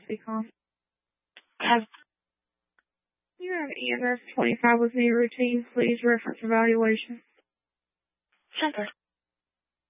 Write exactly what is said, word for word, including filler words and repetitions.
speak on. Okay. You have E M S twenty-five with me routine. Please reference evaluation. Center.